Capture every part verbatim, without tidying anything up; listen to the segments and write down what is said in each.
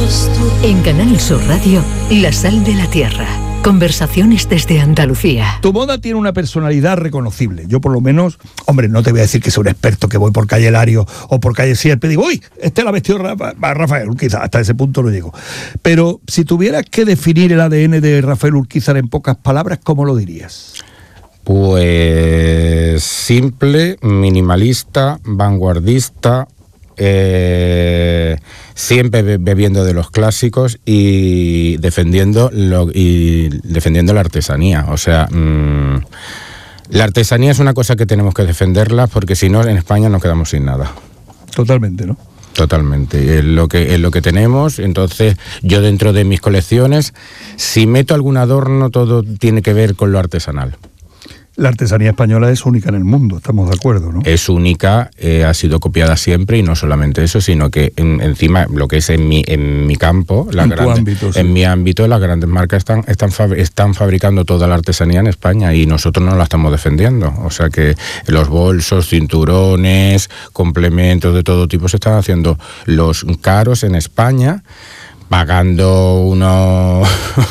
En Canal Sur Radio, La Sal de la Tierra. Conversaciones desde Andalucía. Tu moda tiene una personalidad reconocible. Yo por lo menos, hombre, no te voy a decir que soy un experto, que voy por calle Lario o por calle Sierpe y digo, uy, este la vestido Rafa, Rafael Urquiza. Hasta ese punto no llego. Pero si tuvieras que definir el A D N de Rafael Urquiza en pocas palabras, ¿cómo lo dirías? Pues simple, minimalista, vanguardista, eh, siempre bebiendo de los clásicos y defendiendo lo, y defendiendo la artesanía. O sea, mmm, la artesanía es una cosa que tenemos que defenderla, porque si no, en España nos quedamos sin nada. Totalmente, ¿no? Totalmente, es lo que, es lo que tenemos. Entonces, yo dentro de mis colecciones, si meto algún adorno, todo tiene que ver con lo artesanal. La artesanía española es única en el mundo, estamos de acuerdo, ¿no? Es única, eh, ha sido copiada siempre, y no solamente eso, sino que en, encima lo que es en mi, en mi campo, la en, grande, ámbito, sí. en mi ámbito, las grandes marcas están, están, fab, están fabricando toda la artesanía en España y nosotros no la estamos defendiendo. O sea que los bolsos, cinturones, complementos de todo tipo se están haciendo los caros en España, pagando unos,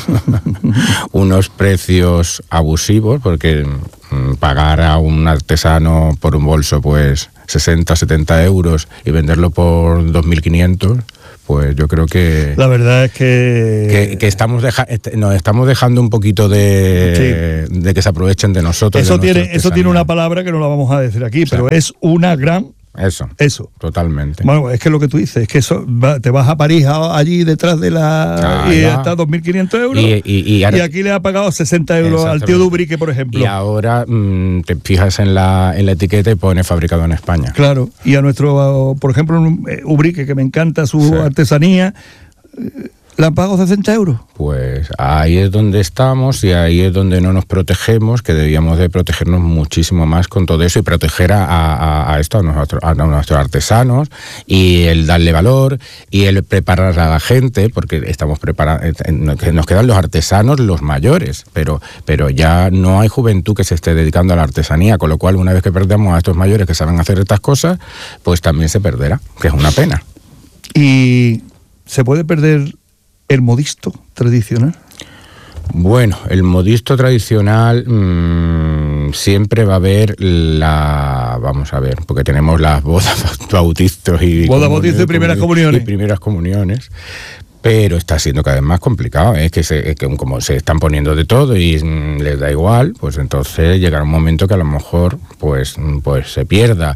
unos precios abusivos, porque pagar a un artesano por un bolso pues sesenta, setenta euros y venderlo por dos mil quinientos, pues yo creo que... La verdad es que... Que, que estamos deja, nos estamos dejando un poquito de, sí. de que se aprovechen de nosotros. Eso, de tiene, eso tiene una palabra que no la vamos a decir aquí, sí. pero es una gran... Eso, eso. Totalmente. Bueno, es que lo que tú dices, es que eso va, te vas a París a, allí detrás de la... Ah, y ya. Está dos mil quinientos euros y, y, y, ahora, y aquí le ha pagado sesenta euros al tío Dubrique, por ejemplo. Y ahora mmm, te fijas en la, en la etiqueta y pone fabricado en España. Claro, y a nuestro, por ejemplo, Ubrique, que me encanta su sí. artesanía... ¿Le han pagado sesenta euros? Pues ahí es donde estamos y ahí es donde no nos protegemos, que debíamos de protegernos muchísimo más con todo eso y proteger a, a, a esto, a, nuestro, a nuestros artesanos, y el darle valor y el preparar a la gente, porque estamos preparando, nos quedan los artesanos, los mayores, pero, pero ya no hay juventud que se esté dedicando a la artesanía, con lo cual una vez que perdamos a estos mayores que saben hacer estas cosas, pues también se perderá, que es una pena. ¿Y se puede perder el modisto tradicional? Bueno, el modisto tradicional mmm, siempre va a haber la... Vamos a ver, porque tenemos las bodas, bautizos y... Bodas, bautizos y primeras comuniones. Y primeras comuniones. Pero está siendo cada vez más complicado, ¿eh? es que, se, es que como se están poniendo de todo y mmm, les da igual, pues entonces llegará un momento que a lo mejor pues, pues se pierda.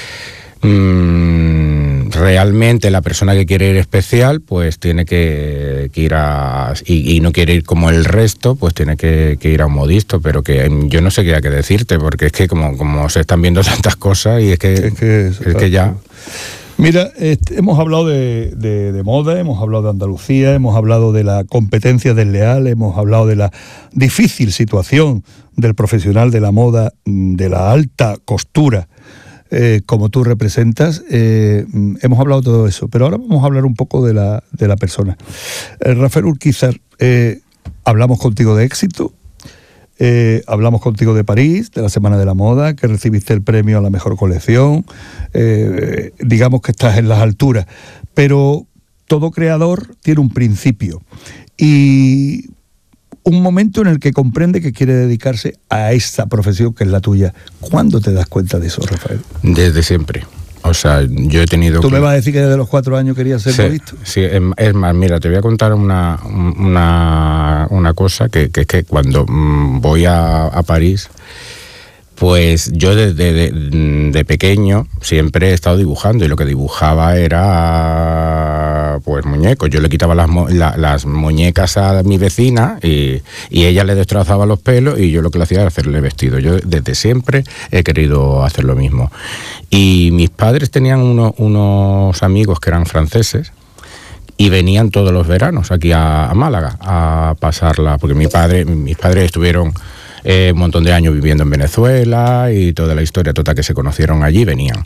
Mm, realmente la persona que quiere ir especial pues tiene que, que ir a y, y no quiere ir como el resto, pues tiene que, que ir a un modisto, pero que yo no sé qué hay que decirte, porque es que como, como se están viendo tantas cosas y es que, es que, es, es que ya... Mira, este, hemos hablado de, de, de moda, hemos hablado de Andalucía, hemos hablado de la competencia desleal, hemos hablado de la difícil situación del profesional de la moda, de la alta costura, Eh, como tú representas, eh, hemos hablado de todo eso, pero ahora vamos a hablar un poco de la, de la persona. Eh, Rafael Urquiza, eh, hablamos contigo de éxito, eh, hablamos contigo de París, de la Semana de la Moda, que recibiste el premio a la mejor colección, eh, digamos que estás en las alturas, pero todo creador tiene un principio y un momento en el que comprende que quiere dedicarse a esa profesión que es la tuya. ¿Cuándo te das cuenta de eso, Rafael? Desde siempre. O sea, yo he tenido... ¿Tú me vas a decir que desde los cuatro años querías ser modisto? Sí, sí, es más, mira, te voy a contar una, una, una cosa, que, que es que cuando voy a, a París, pues yo desde de, de, de pequeño siempre he estado dibujando, y lo que dibujaba era pues muñecos. Yo le quitaba las, la, las muñecas a mi vecina y, y ella le destrozaba los pelos y yo lo que le hacía era hacerle vestido. Yo desde siempre he querido hacer lo mismo. Y mis padres tenían uno, unos amigos que eran franceses y venían todos los veranos aquí a, a Málaga a pasarla, porque mi padre, mis padres estuvieron... Eh, un montón de años viviendo en Venezuela y toda la historia toda que se conocieron allí, venían.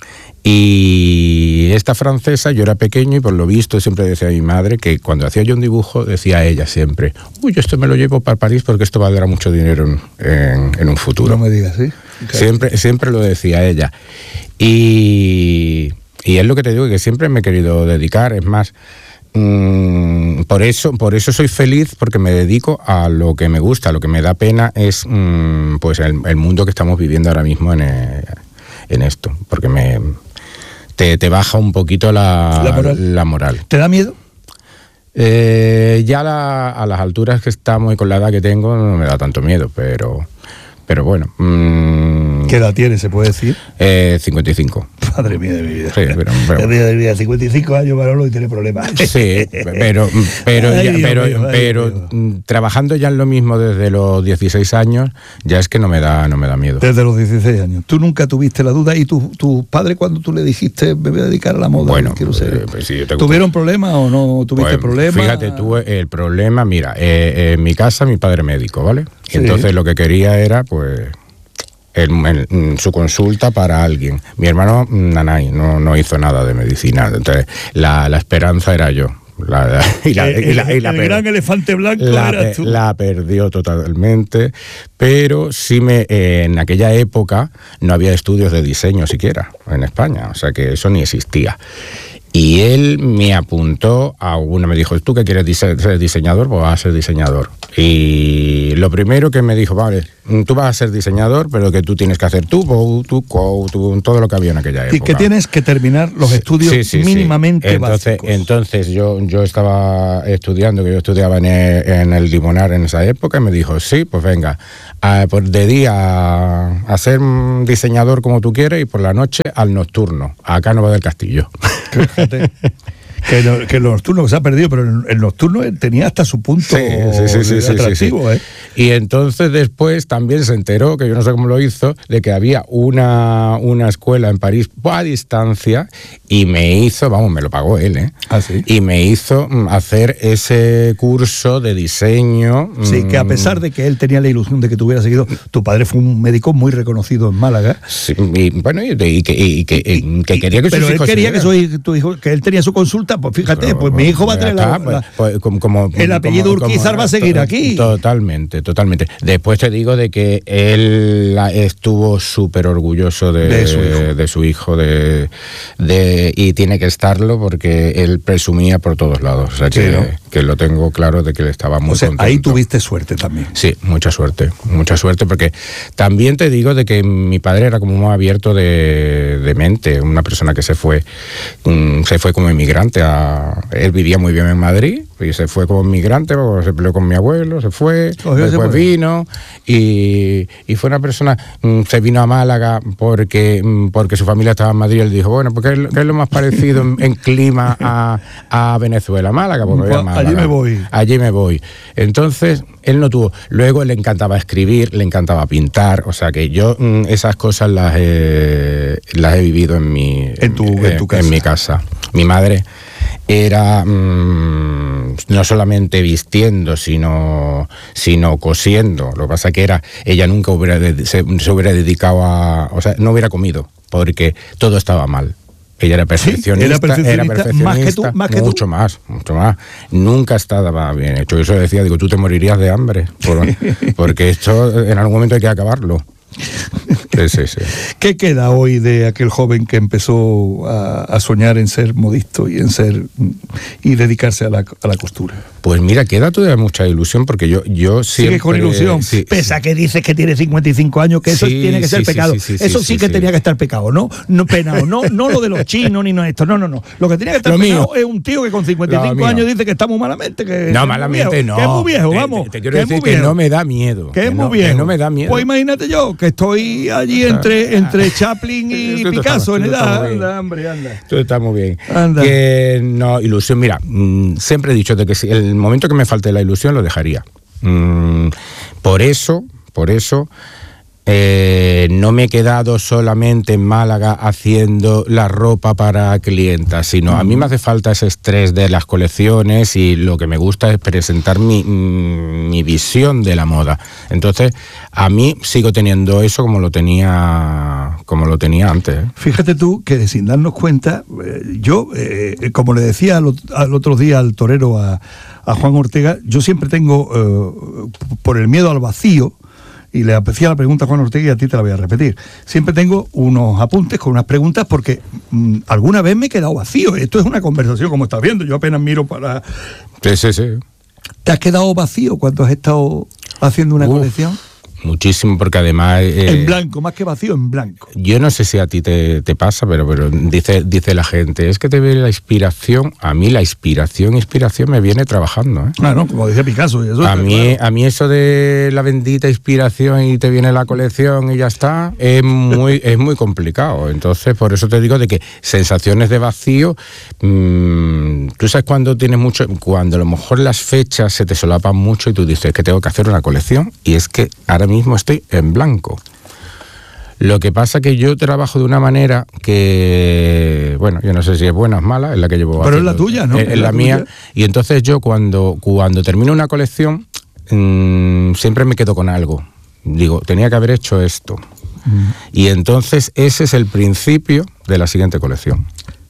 Y esta francesa, yo era pequeño y por lo visto siempre decía a mi madre que cuando hacía yo un dibujo decía a ella siempre, uy, esto me lo llevo para París porque esto valdrá mucho dinero en, en, en un futuro. No me digas, ¿sí? Okay. Siempre, siempre lo decía ella. Y, y es lo que te digo, que siempre me he querido dedicar, es más... mm, por eso por eso soy feliz, porque me dedico a lo que me gusta. Lo que me da pena es mm, pues el, el mundo que estamos viviendo ahora mismo en, eh, en esto, porque me te, te baja un poquito la, la, moral. la moral. ¿Te da miedo? Eh, ya la, a las alturas que estamos y con la edad que tengo no me da tanto miedo, pero pero bueno. Mmm, ¿Qué edad tienes, se puede decir? Eh, cincuenta y cinco. Madre mía de mi vida. Sí, pero, pero, Madre mía, cincuenta y cinco años, Manolo, y tiene problemas. Sí, pero pero, Ay, ya, Dios pero, mío, ay, pero Dios. trabajando ya en lo mismo desde los dieciséis años, ya es que no me da no me da miedo. Desde los dieciséis años. ¿Tú nunca tuviste la duda? ¿Y tu, tu padre, cuando tú le dijiste, me voy a dedicar a la moda? Bueno, quiero ser? eh, pues sí, yo tengo... ¿Tuvieron problemas o no tuviste Pues, problemas? Fíjate, tuve el problema, mira, eh, en mi casa mi padre médico, ¿vale? Sí. Entonces lo que quería era, pues... El, el, su consulta para alguien. Mi hermano Nanay no, no hizo nada de medicina, entonces la, la esperanza era yo. La, y la, el, y la, y la el per, gran elefante blanco la, eras tú. La perdió totalmente, pero sí me eh, en aquella época no había estudios de diseño siquiera en España, o sea que eso ni existía. Y él me apuntó a una, me dijo, ¿tú qué quieres dise- ser diseñador? Pues vas a ser diseñador. Y lo primero que me dijo, vale, tú vas a ser diseñador, pero que tú tienes que hacer tu bow, tu cow, tu, todo lo que había en aquella época. Y que tienes que terminar los estudios sí, sí, mínimamente sí. Entonces, básicos. Entonces yo, yo estaba estudiando, que yo estudiaba en el, en el Limonar en esa época, y me dijo, sí, pues venga, a, pues de día a, a ser diseñador como tú quieres y por la noche al nocturno, a Cánovas del Castillo. Fíjate, que, no, que el nocturno se ha perdido, pero el, el nocturno tenía hasta su punto sí, sí, sí, sí, atractivo. Sí, sí. ¿eh? Y entonces después también se enteró, que yo no sé cómo lo hizo, de que había una, una escuela en París a distancia y me hizo, vamos, me lo pagó él, ¿eh? ¿Ah, sí? Y me hizo hacer ese curso de diseño. Sí, que a pesar de que él tenía la ilusión de que tú hubieras seguido, tu padre fue un médico muy reconocido en Málaga. Sí, y bueno, y, y, que, y, que, y, que quería que pero sus él hijos quería que su, tu hijo, que él tenía su consulta, pues fíjate, pero, pues mi hijo va a tener está, la, pues, la, pues, como, como, el apellido como, Urquizar como, va a seguir to, aquí. Totalmente, totalmente. Después te digo de que él estuvo súper orgulloso de, de su hijo, de, su hijo de, de, y tiene que estarlo porque él presumía por todos lados. O sea, sí, que, ¿no? que lo tengo claro de que él estaba muy o sea, contento. Ahí tuviste suerte también. Sí, mucha suerte, mucha suerte, porque también te digo de que mi padre era como muy abierto de, de mente, una persona que se fue, um, se fue como inmigrante. A, él vivía muy bien en Madrid y se fue como inmigrante, se peleó con mi abuelo, se fue, oh, después se fue. vino y, y fue una persona, um, se vino a Málaga porque, um, porque su familia estaba en Madrid y él dijo, bueno, porque es, es lo más parecido en, en clima a, a Venezuela, Málaga, porque pues, Málaga. Allí me voy. Allí me voy. Entonces, él no tuvo. Luego le encantaba escribir, le encantaba pintar, o sea que yo mm, esas cosas las he, las he vivido en mi, en, tu, en, en, tu casa. en mi casa. Mi madre era mmm, no solamente vistiendo, sino, sino cosiendo. Lo que pasa que era, ella nunca hubiera de, se, se hubiera dedicado a, o sea, no hubiera comido, porque todo estaba mal. Ella era perfeccionista, ¿Sí? era perfeccionista, era perfeccionista más que tú, más que mucho tú. más, mucho más. Nunca estaba bien hecho. Eso decía, digo, tú te morirías de hambre, por, porque esto en algún momento hay que acabarlo. Sí, sí, sí. ¿Qué queda hoy de aquel joven que empezó a, a soñar en ser modisto y en ser y dedicarse a la, a la costura? Pues mira, queda todavía mucha ilusión porque yo, yo siempre... Sigue con ilusión, sí, pese a que dices que tiene cincuenta y cinco años, que eso sí, tiene que ser sí, pecado. Sí, sí, sí, eso sí, sí que sí. tenía que estar pecado, ¿no? No penado, no, no lo de los chinos ni no esto, no, no, no. Lo que tenía que estar lo pecado mío. es un tío que con cincuenta y cinco años dice que está muy malamente, que no, que malamente es no. Que es muy viejo, te, vamos. Te, te quiero decir que no me da miedo. Que, que es muy no, viejo. Que no me da miedo. Pues imagínate yo, que estoy allí entre, entre Chaplin y Picasso en edad. Anda, hombre, anda. Todo está muy bien. Anda. Que no, ilusión, mira, mmm, siempre he dicho de que si el momento que me falte la ilusión lo dejaría. Mm, por eso, por eso eh, no me he quedado solamente en Málaga haciendo la ropa para clientas, sino a mí me hace falta ese estrés de las colecciones y lo que me gusta es presentar mi, mi visión de la moda. Entonces, a mí sigo teniendo eso como lo tenía, como lo tenía antes. ¿eh? Fíjate tú que sin darnos cuenta, eh, yo, eh, como le decía al, al otro día al torero a, a Juan Ortega, yo siempre tengo, eh, por el miedo al vacío, y le hacía la pregunta a Juan Ortega y a ti te la voy a repetir. Siempre tengo unos apuntes con unas preguntas porque mmm, alguna vez me he quedado vacío. Esto es una conversación, como estás viendo, yo apenas miro para... Sí, sí, sí. ¿Te has quedado vacío cuando has estado haciendo una Uf, colección? Muchísimo, porque además... Eh, en blanco, más que vacío, en blanco. Yo no sé si a ti te, te pasa, pero, pero dice, dice la gente, es que te ve la inspiración. A mí la inspiración, inspiración me viene trabajando, ¿eh? Ah, no, como decía Picasso. Y eso a, está mí, claro. a mí eso de la bendita inspiración y te viene la colección y ya está, es muy, es muy complicado. Entonces, por eso te digo de que sensaciones de vacío, mmm, tú sabes cuando tienes mucho, cuando a lo mejor las fechas se te solapan mucho y tú dices que tengo que hacer una colección y es que ahora mismo estoy en blanco. Lo que pasa que yo trabajo de una manera que, bueno, yo no sé si es buena o es mala, es la que llevo Pero haciendo, es la tuya, ¿no? Es, es la, la mía. Y entonces yo cuando, cuando termino una colección, mmm, siempre me quedo con algo. Digo, tenía que haber hecho esto. Mm. Y entonces ese es el principio de la siguiente colección.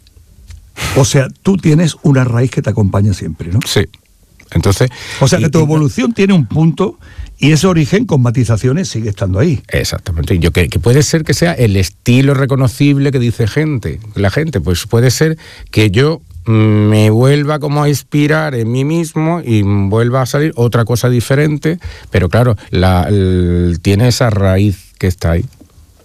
O sea, tú tienes una raíz que te acompaña siempre, ¿no? Sí. Entonces, o sea que y, tu evolución y, tiene un punto y ese origen con matizaciones sigue estando ahí. Exactamente. Yo que, que puede ser que sea el estilo reconocible que dice gente, la gente, pues puede ser que yo me vuelva como a inspirar en mí mismo y vuelva a salir otra cosa diferente, pero claro, la, el, tiene esa raíz que está ahí.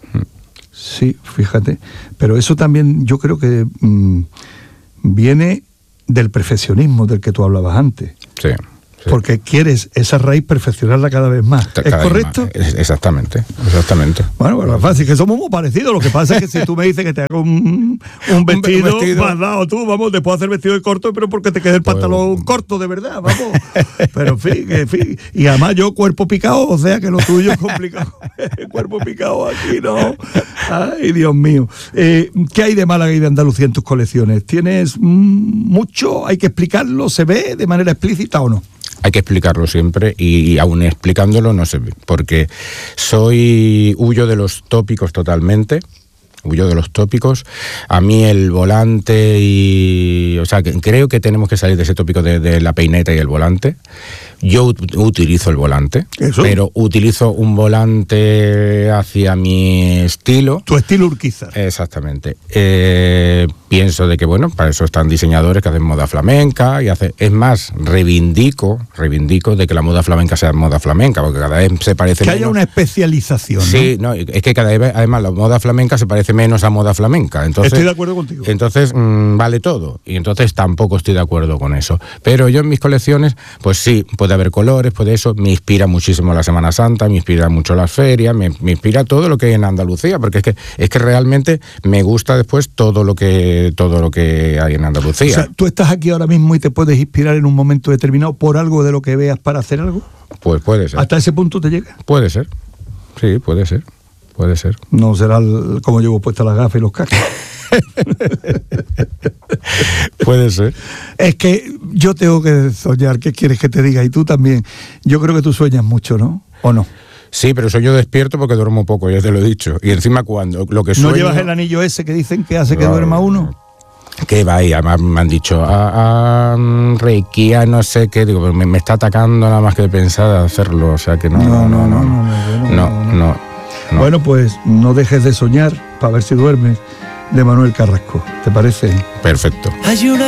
Sí, fíjate. Pero eso también yo creo que mmm, viene del perfeccionismo del que tú hablabas antes. Sí. Sí. Porque quieres esa raíz perfeccionarla cada vez más. Cada ¿Es correcto? Más. Exactamente, exactamente. Bueno, bueno, es fácil, que somos muy parecidos. Lo que pasa es que si tú me dices que te hago un, un vestido, un vestido. Más dado tú, vamos, te puedo hacer vestido de corto, pero porque te quede el pantalón pues... corto, de verdad, vamos. Pero en fin, en fin. Y además yo cuerpo picado, o sea que lo tuyo es complicado. Cuerpo picado aquí, no. Ay, Dios mío. Eh, ¿Qué hay de Málaga y de Andalucía en tus colecciones? ¿Tienes mmm, mucho? ¿Hay que explicarlo? ¿Se ve de manera explícita o no? Hay que explicarlo siempre y, y aún explicándolo no sé, porque soy huyo de los tópicos totalmente, huyo de los tópicos. A mí el volante y... O sea, que creo que tenemos que salir de ese tópico de, de la peineta y el volante. Yo ut- utilizo el volante, ¿eso? Pero utilizo un volante hacia mi estilo. Tu estilo Urquiza. Exactamente. Eh, pienso de que, bueno, para eso están diseñadores que hacen moda flamenca y hace, es más, reivindico, reivindico de que la moda flamenca sea moda flamenca, porque cada vez se parece que menos. haya una especialización, ¿no? Sí, no, es que cada vez, además, la moda flamenca se parece menos a moda flamenca. Entonces, estoy de acuerdo contigo. Entonces, mmm, vale todo. Y entonces tampoco estoy de acuerdo con eso. Pero yo en mis colecciones, pues sí, puede haber colores, puede eso, me inspira muchísimo la Semana Santa, me inspira mucho las ferias, me, me inspira todo lo que hay en Andalucía, porque es que es que realmente me gusta después todo lo que todo lo que hay en Andalucía. O sea, tú estás aquí ahora mismo y te puedes inspirar en un momento determinado por algo de lo que veas para hacer algo. Pues puede ser. ¿Hasta ese punto te llega? Puede ser. Sí, puede ser. Puede ser. No será el, como llevo puestas las gafas y los cascos. Puede ser. Es que yo tengo que soñar. ¿Qué quieres que te diga? Y tú también. Yo creo que tú sueñas mucho, ¿no? ¿O no? Sí, pero soy yo despierto porque duermo poco, ya te lo he dicho. Y encima cuando lo que sueño... ¿No llevas el anillo ese que dicen que hace que no, duerma uno? Que va ahí, además me han dicho a, a Reiki, a no sé qué, digo, me, me está atacando nada más que de pensar hacerlo, o sea que no, no, no, no, no, no, no, no, no, no, no. Bueno, pues no dejes de soñar para ver si duermes, de Manuel Carrasco, ¿te parece? Perfecto. Hay una